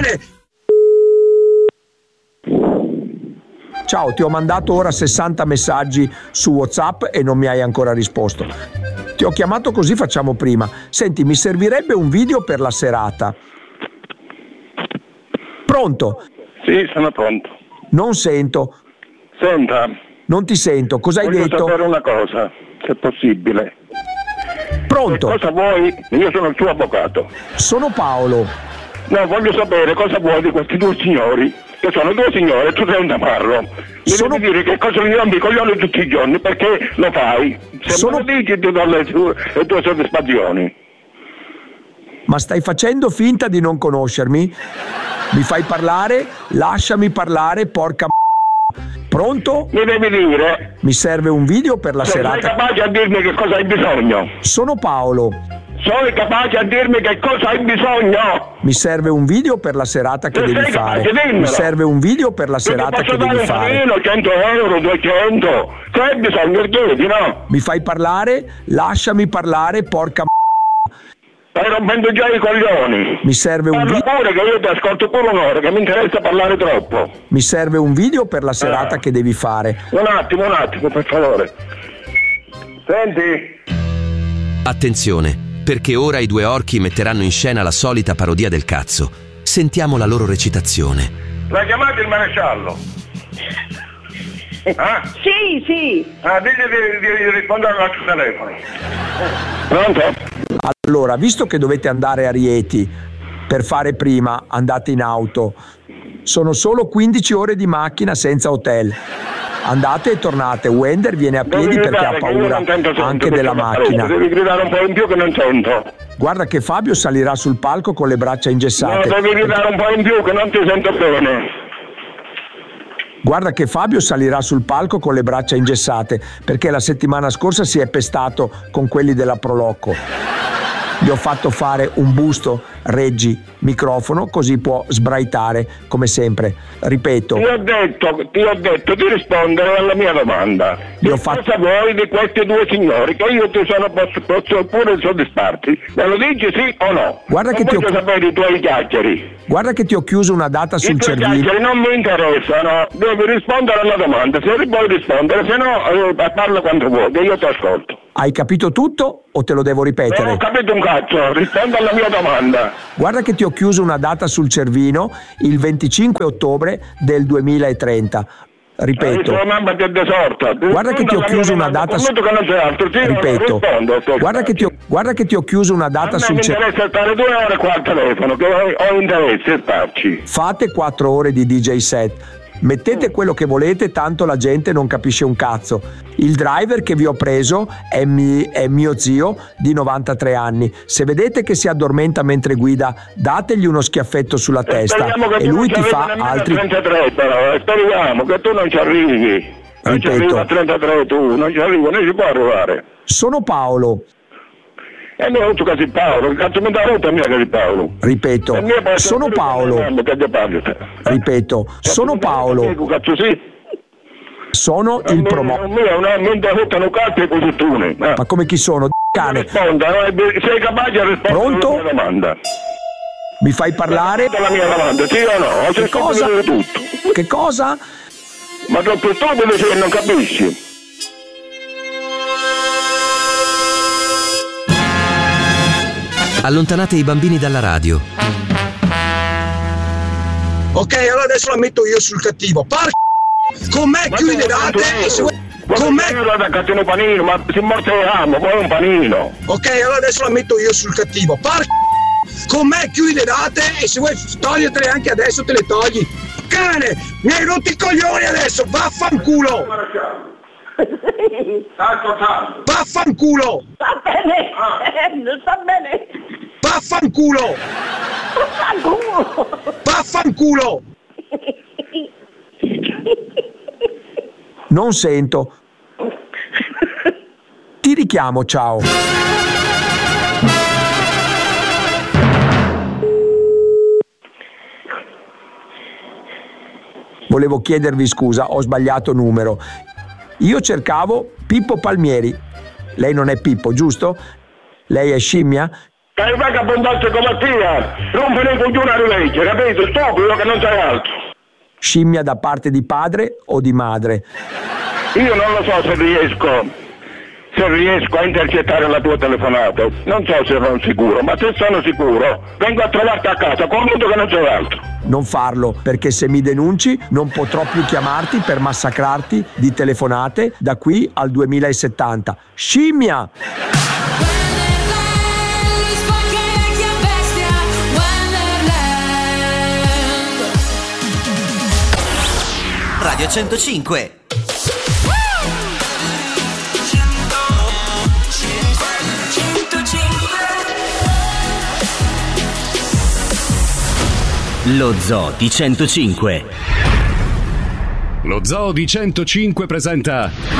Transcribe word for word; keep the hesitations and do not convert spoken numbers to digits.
cane! Ciao, ti ho mandato ora sessanta messaggi su WhatsApp e non mi hai ancora risposto. Ti ho chiamato così facciamo prima. Senti, mi servirebbe un video per la serata. Pronto? Sì, sono pronto. Non sento. Senta. Non ti sento. Cosa hai voglio detto? Voglio sapere una cosa, se è possibile. Pronto? Che cosa vuoi? Io sono il tuo avvocato. Sono Paolo. No, voglio sapere cosa vuoi di questi due signori, che sono due signori e tu sei un tamarro. Mi sono... devi dire che cosa gli rompi i coglioni tutti i giorni, perché lo fai. Se sono... me lo dici ti do le tue, le tue soddisfazioni. Ma stai facendo finta di non conoscermi? Mi fai parlare? Lasciami parlare, porca m***a. Pronto? Mi devi dire. Mi serve un video per la se serata. Sei capace a dirmi che cosa hai bisogno? Sono Paolo. Sei capace a dirmi che cosa hai bisogno? Mi serve un video per la serata che se devi sei fare. Capace, Mi serve un video per la serata che devi fare. Io ti posso dare cento euro, duecento. Se hai bisogno chiedi, no? Mi fai parlare? Lasciami parlare, porca m***a. Stai rompendo già i coglioni. Mi serve un video. pure che io ti ascolto pure un'ora, che mi interessa parlare troppo. Mi serve un video per la serata ah. che devi fare. Un attimo, un attimo, per favore. Senti? Attenzione, perché ora i due orchi metteranno in scena la solita parodia del cazzo. Sentiamo la loro recitazione. L'hai chiamato il maresciallo? Ah? Sì, sì. Ah, digli di, di, di rispondere al nostro telefono. Pronto? Allora, visto che dovete andare a Rieti per fare prima, andate in auto. Sono solo quindici ore di macchina senza hotel. Andate e tornate. Wender viene a piedi devi perché ha paura anche della macchina. Devi gridare un po' in più che non sento. Guarda che Fabio salirà sul palco con le braccia ingessate. No, devi gridare un po' in più che non ti sento bene. Guarda che Fabio salirà sul palco con le braccia ingessate perché la settimana scorsa si è pestato con quelli della Prolocco. Gli ho fatto fare un busto, reggi, microfono, così può sbraitare come sempre. Ripeto. Ti ho detto, ti ho detto di rispondere alla mia domanda. Che fatto... cosa vuoi di questi due signori? Che io ti sono posso, posso pure soddisfarti. Me lo dici sì o no? Guarda non che ti voglio ho... sapere i tuoi chiacchieri. Guarda che ti ho chiuso una data sul I tuoi cervino. chiacchieri non mi interessano. Devi rispondere alla domanda. Se vuoi rispondere, se no eh, parla quando vuoi, che io ti ascolto. Hai capito tutto o te lo devo ripetere? Non ho capito un cazzo, rispondo alla mia domanda. Guarda che ti ho chiuso una data sul cervino il venticinque ottobre del duemilatrenta. Ripeto. Guarda che ti ho chiuso una data su... Ripeto. Guarda che ti ho, guarda che ti ho chiuso una data sul cervino. Mi interessa stare due ore qua al telefono, che ho interesse a starci. Fate quattro ore di D J set. Mettete quello che volete, tanto la gente non capisce un cazzo. Il driver che vi ho preso è, mi, è mio zio di novantatré anni. Se vedete che si addormenta mentre guida, dategli uno schiaffetto sulla testa e lui ti fa altri... trentatré però, speriamo che tu non ci arrivi. Non Ripeto. ci arrivi a trentatré tu, non ci arrivo, non ci può arrivare. Sono Paolo. E mi ha avuto così Paolo, che cazzo mi dà avuto a mia così Paolo? Ripeto, sono Paolo. Ripeto, sono Paolo. Sono il promotore. Ma come chi sono? Cane. Sei capace a rispondere Pronto? alla mia domanda? Mi fai parlare? La mia domanda, sì o no? Che cosa? Tutto. Che cosa? Ma troppo stupido se non capisci. Allontanate i bambini dalla radio. Ok, allora adesso la metto io sul cattivo. Par... Con me chiuderate e se vuoi... Con me... Io da cattivo panino, ma si morteranno, poi un panino. Ok, allora adesso la metto io sul cattivo. Par... Con me chiuderate e se vuoi togliertele anche adesso te le togli. Cane, mi hai rotto i coglioni adesso, vaffanculo! Vaffanculo! Sta bene, ah. sta bene. Vaffanculo! Vaffanculo! Non sento. Ti richiamo, ciao. Volevo chiedervi scusa, ho sbagliato numero. Io cercavo Pippo Palmieri. Lei non è Pippo, giusto? Lei è scimmia? Che hai vagabondazzo come Mattia, rompere il coglione a legge, capito? Stupido che non sai altro. Scimmia da parte di padre o di madre? Io non lo so se riesco... se riesco a intercettare la tua telefonata, non so se sono sicuro, ma se sono sicuro vengo a trovarti a casa, convinto che non c'è altro. Non farlo, perché se mi denunci non potrò più chiamarti per massacrarti di telefonate da qui al duemilasettanta. Scimmia! Radio centocinque. Lo Zoo di centocinque. Lo Zoo di centocinque presenta